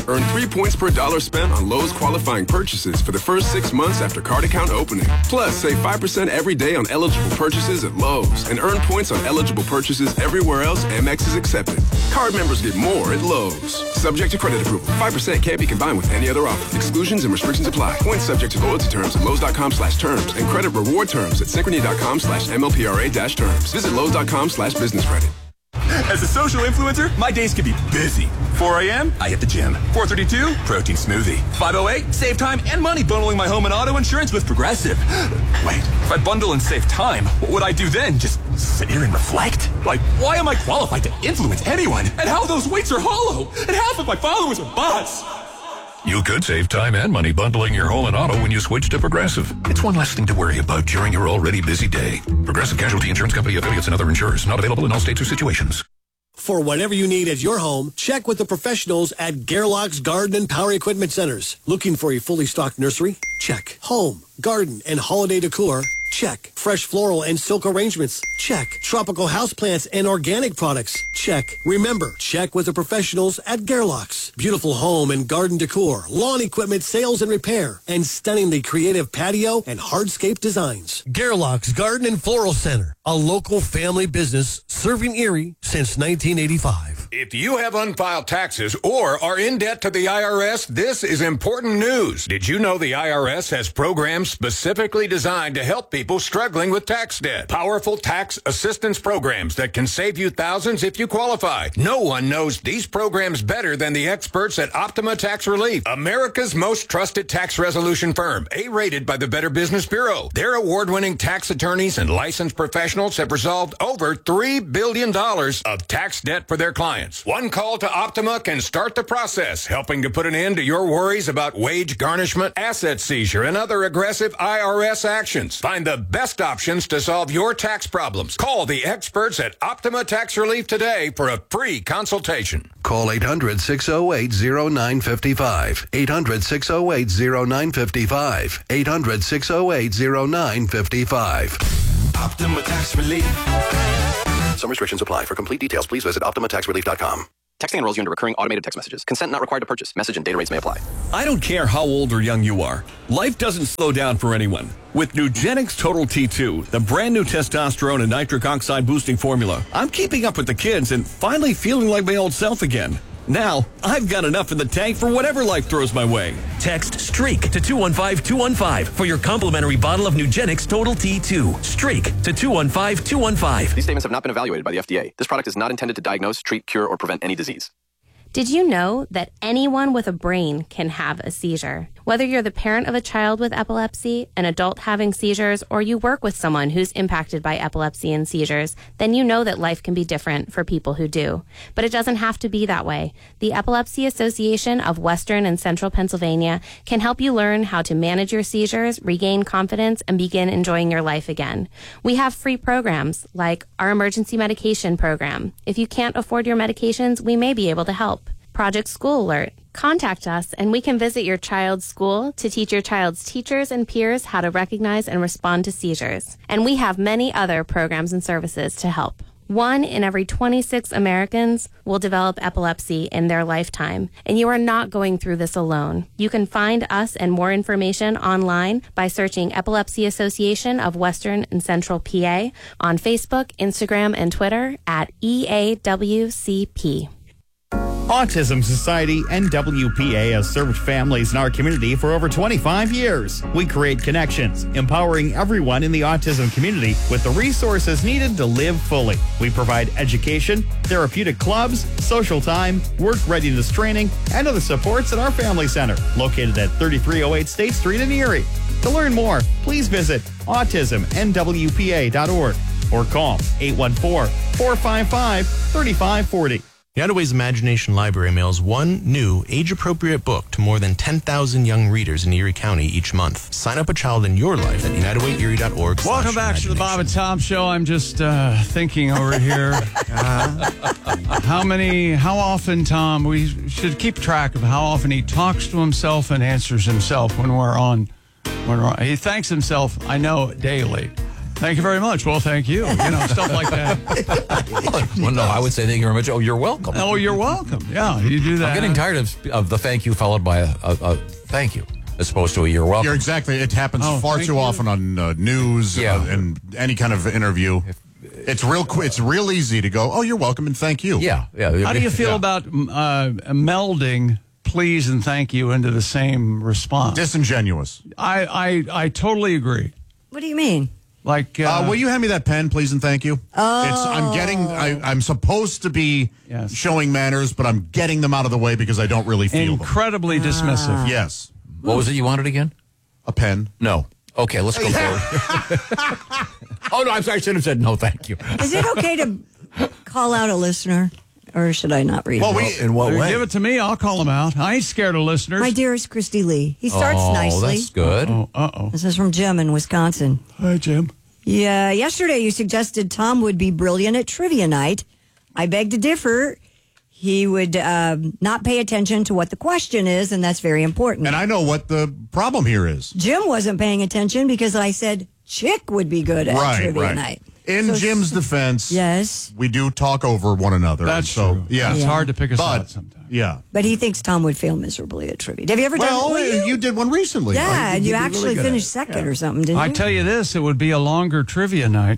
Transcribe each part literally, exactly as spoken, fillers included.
Earn three points per dollar spent on Lowe's qualifying purchases for the first six months after card account opening. Plus, save five percent every day on eligible purchases at Lowe's and earn points on eligible purchases everywhere else Amex is accepted. Card members get more at Lowe's. Subject to credit approval. five percent can't be combined with any other offer. Exclusions and restrictions apply. Points subject to loyalty terms at Lowe's.com slash terms and credit reward terms at Synchrony.com slash MLPRA dash terms. Visit Lowe's.com slash business credit. As a social influencer, my days can be busy. four a.m., I hit the gym. four thirty-two, protein smoothie. five oh eight, save time and money bundling my home and auto insurance with Progressive. Wait, if I bundle and save time, what would I do then? Just sit here and reflect? Like, why am I qualified to influence anyone? And how those weights are hollow? And half of my followers are bots. You could save time and money bundling your home and auto when you switch to Progressive. It's one less thing to worry about during your already busy day. Progressive Casualty Insurance Company affiliates and other insurers. Not available in all states or situations. For whatever you need at your home, check with the professionals at Gerlach's Garden and Power Equipment Centers. Looking for a fully stocked nursery? Check. Home, garden, and holiday decor? Check. Fresh floral and silk arrangements? Check. Tropical houseplants and organic products? Check. Remember, check with the professionals at Gerlach's. Beautiful home and garden decor, lawn equipment sales and repair, and stunningly creative patio and hardscape designs. Gerlach's Garden and Floral Center, a local family business serving Erie since nineteen eighty-five. If you have unfiled taxes or are in debt to the I R S, this is important news. Did you know the I R S has programs specifically designed to help people struggling with tax debt? Powerful tax assistance programs that can save you thousands if you qualify. No one knows these programs better than the experts at Optima Tax Relief, America's most trusted tax resolution firm, A-rated by the Better Business Bureau. Their award-winning tax attorneys and licensed professionals have resolved over three billion dollars of tax debt for their clients. One call to Optima can start the process, helping to put an end to your worries about wage garnishment, asset seizure, and other aggressive I R S actions. Find the best options to solve your tax problems. Call the experts at Optima Tax Relief today for a free consultation. Call eight hundred, six oh eight, oh nine five five. eight hundred, six oh eight, oh nine five five. eight hundred, six oh eight, oh nine five five. Optima Tax Relief. Some restrictions apply. For complete details, please visit Optima Tax Relief dot com. Texting enrolls you into recurring automated text messages. Consent not required to purchase. Message and data rates may apply. I don't care how old or young you are. Life doesn't slow down for anyone. With Nugenix Total T two, the brand new testosterone and nitric oxide boosting formula, I'm keeping up with the kids and finally feeling like my old self again. Now, I've got enough in the tank for whatever life throws my way. Text STREAK to two one five two one five for your complimentary bottle of Nugenix Total T two. STREAK to two one five two one five. These statements have not been evaluated by the F D A. This product is not intended to diagnose, treat, cure, or prevent any disease. Did you know that anyone with a brain can have a seizure? Whether you're the parent of a child with epilepsy, an adult having seizures, or you work with someone who's impacted by epilepsy and seizures, then you know that life can be different for people who do. But it doesn't have to be that way. The Epilepsy Association of Western and Central Pennsylvania can help you learn how to manage your seizures, regain confidence, and begin enjoying your life again. We have free programs like our emergency medication program. If you can't afford your medications, we may be able to help. Project School Alert. Contact us and we can visit your child's school to teach your child's teachers and peers how to recognize and respond to seizures. And we have many other programs and services to help. One in every twenty-six Americans will develop epilepsy in their lifetime, and you are not going through this alone. You can find us and more information online by searching Epilepsy Association of Western and Central P A on Facebook, Instagram, and Twitter at E A W C P. Autism Society N W P A has served families in our community for over twenty-five years. We create connections, empowering everyone in the autism community with the resources needed to live fully. We provide education, therapeutic clubs, social time, work readiness training, and other supports at our family center, located at thirty-three oh eight State Street in Erie. To learn more, please visit autism N W P A dot org or call eight one four, four five five, three five four zero. Notaways Imagination Library mails one new, age-appropriate book to more than ten thousand young readers in Erie County each month. Sign up a child in your life at united way erie dot org. Welcome back to the Bob and Tom Show. I'm just uh, thinking over here. Uh, how many, how often, Tom, we should keep track of how often he talks to himself and answers himself when we're on. When we're on. He thanks himself, I know, daily. Thank you very much. Well, thank you. You know, stuff like that. Well, no, I would say thank you very much. Oh, you're welcome. Oh, you're welcome. Yeah, you do that. I'm getting tired of, of the thank you followed by a, a, a thank you as opposed to a you're welcome. You're exactly. It happens Oh, far thank too you. often on uh, news Yeah. uh, and any kind of interview. It's real. qu- It's real easy to go. Oh, you're welcome and thank you. Yeah, yeah. How do you feel Yeah. about uh, melding please and thank you into the same response? Disingenuous. I, I, I totally agree. What do you mean? Like, uh, Uh, will you hand me that pen, please, and thank you? Oh. It's, I'm getting. I, I'm supposed to be Yes. showing manners, but I'm getting them out of the way because I don't really feel incredibly Ah. dismissive. them. Yes, What was it you wanted again? a pen. No. Okay, let's go forward. Oh, no, I'm sorry. I should have said no, thank you. Is it okay to call out a listener, or should I not read Well, it? we. In what way? Give it to me. I'll call them out. I ain't scared of listeners. My dearest Christy Lee. He starts oh, nicely. that's good. Oh, uh-oh. This is from Jim in Wisconsin. Hi, Jim. Yeah, yesterday you suggested Tom would be brilliant at trivia night. I beg to differ. He would um, not pay attention to what the question is, and that's very important. And I know what the problem here is. Jim wasn't paying attention because I said Chick would be good at Right, trivia right. night. In So- Jim's defense, Yes, we do talk over one another. That's and so, true. Yeah, It's Yeah. hard to pick us but out sometimes. yeah. but he thinks Tom would fail miserably at trivia. Have you ever Well, done it? you? did one recently. Yeah, right? and you did really actually good at finished it. second or something, didn't I you? tell you this, it would be a longer trivia night.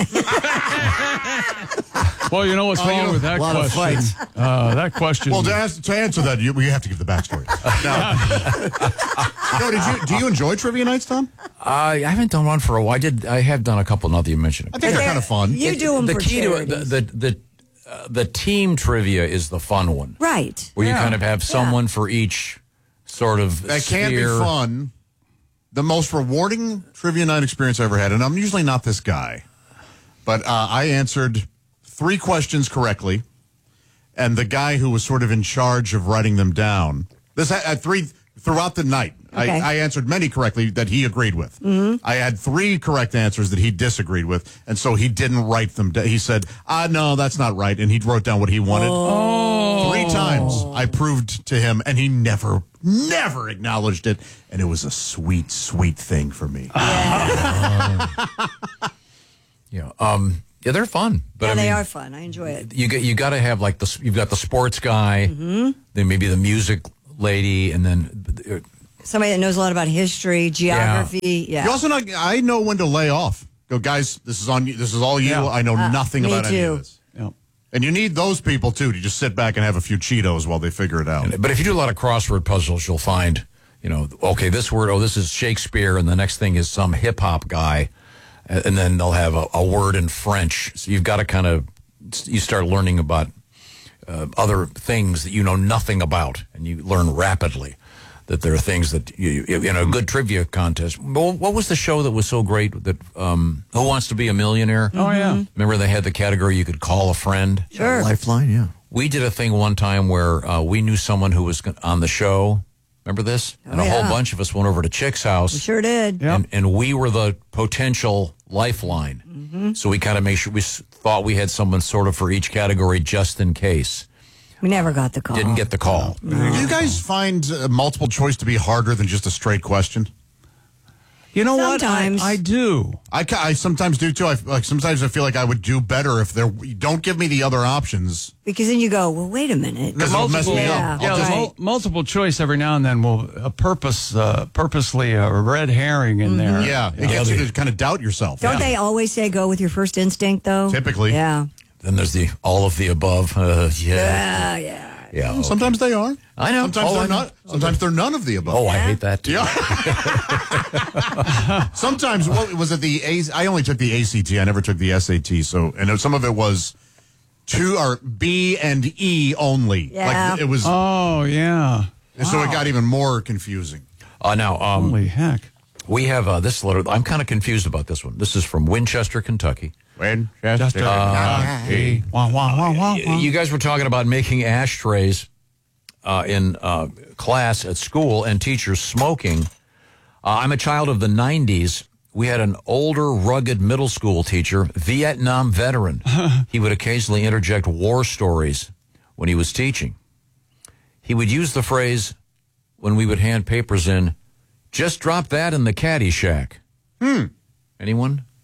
Well, you know what's Oh, you wrong know, with that a lot of question? fights. Uh, that question. Well, to, ask, to answer that, you, you have to give the backstory. Now, no, did you do you enjoy trivia nights, Tom? Uh, I haven't done one for a while. I did. I have done a couple. Now that you mention it, I think they're kind of fun. You It- do them the for key to it, charities. the the the, uh, the team trivia is the fun one, Right. where Yeah. you kind of have someone for each sort of That can be sphere. fun. The most rewarding trivia night experience I ever had, and I'm usually not this guy, but uh, I answered three questions correctly, and the guy who was sort of in charge of writing them down. This had three throughout the night. Okay. I, I answered many correctly that he agreed with. Mm-hmm. I had three correct answers that he disagreed with, and so he didn't write them down. He said, "Ah, no, that's not right," and he wrote down what he wanted. Oh. Three times I proved to him, and he never, never acknowledged it, and it was a sweet, sweet thing for me. Yeah, um, yeah, they're fun, but yeah, I they mean, are fun. I enjoy it. you get you got to have like the you've got the sports guy, Mm-hmm. then maybe the music lady, and then Somebody that knows a lot about history, geography. Yeah. You also know, I know when to lay off. Go, guys, this is on you. This is all you. Yeah. I know Uh, nothing me about any too. of this. Yeah. And you need those people, too, to just sit back and have a few Cheetos while they figure it out. But if you do a lot of crossword puzzles, you'll find, you know, okay, this word, oh, this is Shakespeare, and the next thing is some hip hop guy, and then they'll have a, a word in French. So you've got to kind of, you start learning about uh, other things that you know nothing about, and you learn rapidly that there are things that, you, you know, a good trivia contest. Well, what was the show that was so great that, um, Who Wants to Be a Millionaire? Oh, yeah. Remember they had the category you could call a friend? Sure. Lifeline, yeah. We did a thing one time where uh, we knew someone who was gon- on the show. Remember this? Oh, and a yeah. whole bunch of us went over to Chick's house. We sure did. Yep. And, and we were the potential lifeline. Mm-hmm. So we kind of made sure we s- thought we had someone sort of for each category just in case. We never got the call. Didn't get the call. Do you guys find uh, multiple choice to be harder than just a straight question? You know Sometimes. what? I, I do. I, ca- I sometimes do, too. I, like Sometimes I feel like I would do better if there. Don't give me the other options. Because then you go, well, wait a minute. Because it'll mess me Yeah. up. Yeah, I'll the just- mul- multiple choice every now and then will uh, purpose, uh, purposely a red herring in there. yeah, it gets you to kind of doubt yourself. Don't Yeah. they always say go with your first instinct, though? Typically. Yeah. Then there's the all of the above. Uh, yeah. Yeah, yeah. Yeah. okay. Sometimes they are. I know. Sometimes Oh, they're I know. not. Sometimes they're none of the above. Oh, I hate that too. Yeah. Sometimes, what was it? The A? I only took the A C T. I never took the S A T. So, and some of it was two or B and E only. Yeah. Like it was. Oh, yeah. So it got even more confusing. Uh, now, um, Holy heck. we have uh, this letter. I'm kind of confused about this one. This is from Winchester, Kentucky. Winchester. Hey. Wah, wah, wah, wah, wah. You guys were talking about making ashtrays uh, in uh, class at school and teachers smoking. Uh, I'm a child of the nineties. We had an older, rugged middle school teacher, Vietnam veteran. He would occasionally interject war stories when he was teaching. He would use the phrase, when we would hand papers in, just drop that in the caddy shack. Hmm. Anyone?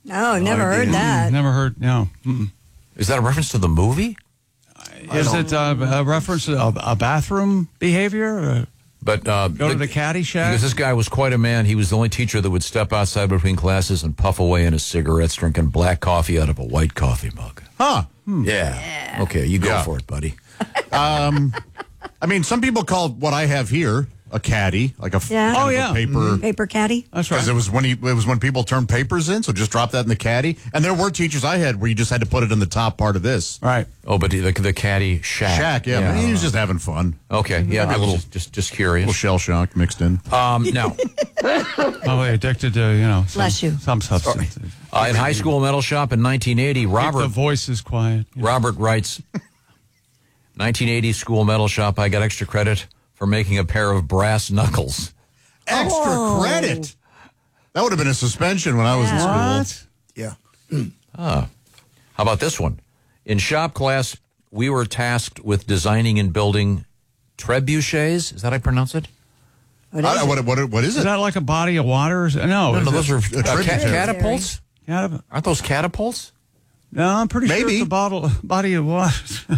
No, never heard that. Never heard, no. Mm-mm. Is that a reference to the movie? Is it uh, a reference to a, a bathroom behavior? Or But uh, go to the caddy shack? Because this guy was quite a man. He was the only teacher that would step outside between classes and puff away in his cigarettes, drinking black coffee out of a white coffee mug. Huh. Hmm. Yeah. yeah. Okay, you go yeah. for it, buddy. Um, I mean, some people call what I have here a caddy, like a Yeah. kind Oh, of a yeah. paper Mhm. Paper caddy. That's Because it was when he, it was when people turned papers in, so just drop that in the caddy. And there were teachers I had where you just had to put it in the top part of this. Right. Oh, but the, the caddy shack. Shack, yeah. Yeah. But he was just having fun. Okay, yeah, A a little, just, just just curious. A little shell shock mixed in. Um, now, Oh, wait, addicted to, you know, some, Bless you. some substance. uh, in high school metal shop in nineteen eighty, Keep Robert the voices quiet. Robert writes, nineteen eighty school metal shop, I got extra credit for making a pair of brass knuckles. Extra Oh. credit. That would have been a suspension when I was in school. What? Yeah. Ah. How about this one? In shop class, we were tasked with designing and building trebuchets. Is that how I pronounce it? What I is don't- it? what, what, what is Is it? that like a body of water? Or is- No, No, is no, it- those are uh, tributary. ca- catapults. Yeah, Aren't those catapults? no, I'm pretty sure Maybe. it's a bottle, body of water.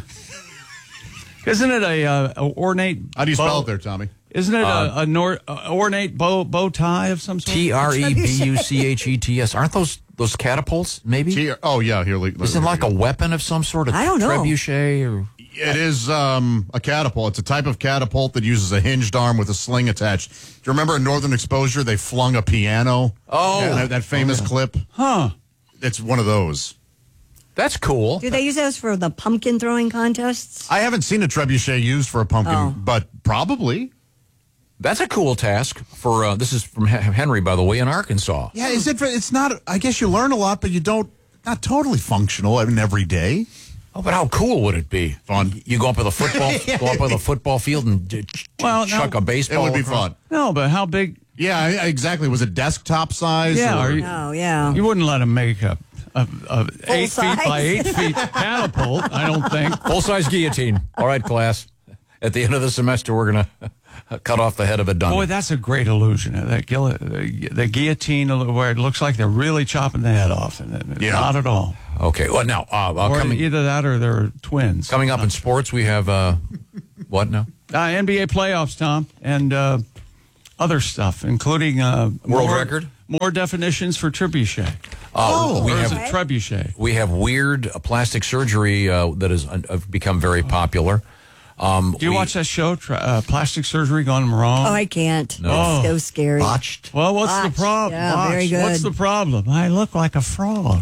Isn't it a, uh, a ornate? How do you spell bow- it there, Tommy? Isn't it Uh, a, a, nor, a ornate bow bow tie of some sort? T R E B U C H E T S. Aren't those those catapults? Maybe. T- oh, yeah. Here, let- Isn't it like a weapon of some sort? Of I don't know. Trebuchet or It is um, a catapult. It's a type of catapult that uses a hinged arm with a sling attached. Do you remember in Northern Exposure they flung a piano? Oh. Yeah, that, that famous clip. Huh? It's one of those. That's cool. Do they use those for the pumpkin throwing contests? I haven't seen a trebuchet used for a pumpkin, Oh. but probably. That's a cool task for. Uh, this is from H- Henry, by the way, in Arkansas. Yeah, is it? It's not. I guess you learn a lot, but you don't. Not totally functional. I mean, every day. Oh, but how cool would it be? Fun. You go up with a football, go up with a football field and ch- ch- Well, chuck no. a baseball. It would be across. fun. No, but how big? Yeah, I- exactly. Was it desktop size? Yeah, or- are you, Oh, yeah. you wouldn't let them make a, a, a eight size. feet by eight feet catapult. I don't think. Full size guillotine. All right, class. At the end of the semester, we're gonna cut off the head of a dummy. Boy, that's a great illusion. That guil- the, the guillotine where it looks like they're really chopping the head off, and it- Yeah. not at all. Okay. Well, now uh, uh, Or coming either that or they're twins. coming up in sports, we have uh, what now? Uh, N B A playoffs, Tom, and uh, other stuff, including uh, World more, record? more definitions for trebuchet. Uh, we or is have it trebuchet? we have weird uh, plastic surgery uh, that has uh, become very popular. Um, Do you we- watch that show, tra- uh, Plastic Surgery Gone Wrong? Oh, I can't. No. It's so scary. Botched. Well, what's Botched. the problem? Yeah, very good. What's the problem? I look like a frog.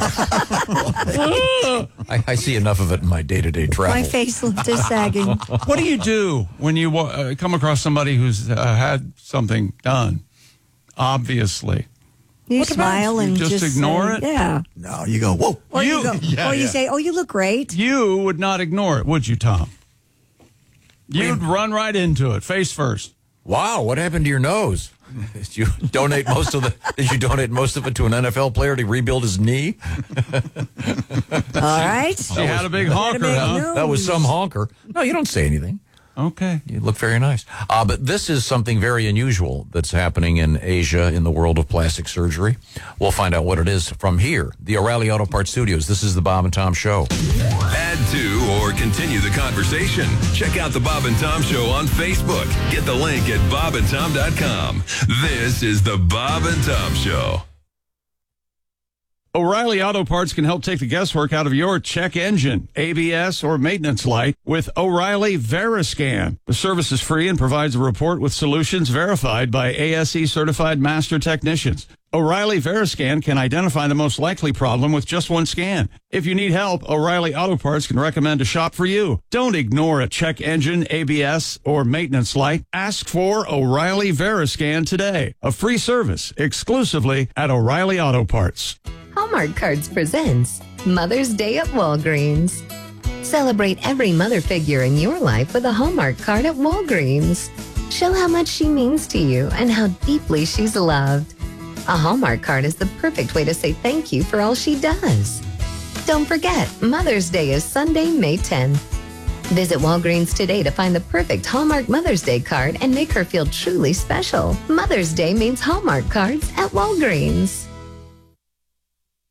I, I see enough of it in my day-to-day travel. My facelift is sagging. What do you do when you wa- uh, come across somebody who's uh, had something done? Obviously. You What smile about- and you just just ignore say, it? Yeah. No, you go, whoa. Or you, You- go, Yeah, or you yeah. say, "Oh, you look great." You would not ignore it, would you, Tom? You'd run right into it, face first. Wow, what happened to your nose? Did you donate most of the? Did you donate most of it to an N F L player to rebuild his knee? All right. She had a big Had a honker, big huh? nose. That was some honker. No, you don't say anything. Okay. You look very nice. Uh, but this is something very unusual that's happening in Asia in the world of plastic surgery. We'll find out what it is from here, the O'Reilly Auto Parts Studios. This is the Bob and Tom Show. Add to or continue the conversation. Check out the Bob and Tom Show on Facebook. Get the link at bob and tom dot com. This is the Bob and Tom Show. O'Reilly Auto Parts can help take the guesswork out of your check engine, A B S, or maintenance light with O'Reilly Veriscan. The service is free and provides a report with solutions verified by A S E certified master technicians. O'Reilly Veriscan can identify the most likely problem with just one scan. If you need help, O'Reilly Auto Parts can recommend a shop for you. Don't ignore a check engine, A B S, or maintenance light. Ask for O'Reilly Veriscan today. A free service exclusively at O'Reilly Auto Parts. Hallmark Cards presents Mother's Day at Walgreens. Celebrate every mother figure in your life with a Hallmark card at Walgreens. Show how much she means to you and how deeply she's loved. A Hallmark card is the perfect way to say thank you for all she does. Don't forget, Mother's Day is Sunday, May tenth. Visit Walgreens today to find the perfect Hallmark Mother's Day card and make her feel truly special. Mother's Day means Hallmark cards at Walgreens.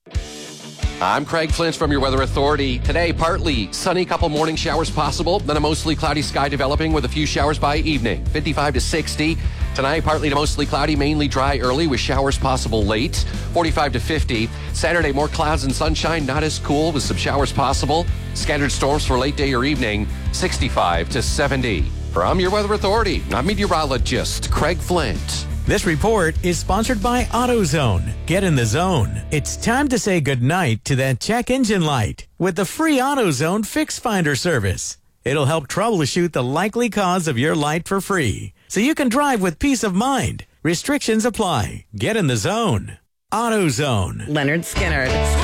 I'm Craig Flint from your Weather Authority. Today, partly sunny, couple morning showers possible, then a mostly cloudy sky developing with a few showers by evening. fifty-five to sixty. Tonight, partly to mostly cloudy, mainly dry early with showers possible late. forty-five to fifty. Saturday, more clouds and sunshine, not as cool with some showers possible. Scattered storms for late day or evening. sixty-five to seventy. From your Weather Authority, I'm meteorologist Craig Flint. This report is sponsored by AutoZone. Get in the zone. It's time to say goodnight to that check engine light with the free AutoZone Fix Finder service. It'll help troubleshoot the likely cause of your light for free, so you can drive with peace of mind. Restrictions apply. Get in the zone. AutoZone. Leonard Skinner.